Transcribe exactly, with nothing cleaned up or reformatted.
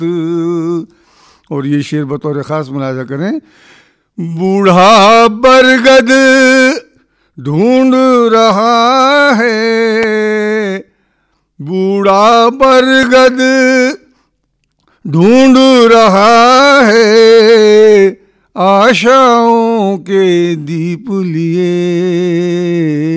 और ये शेर बतौर ख़ास मुलाजा करें। बूढ़ा बरगद ढूंढ रहा है, बूढ़ा बरगद ढूंढ रहा है, आशाओं के दीप लिए।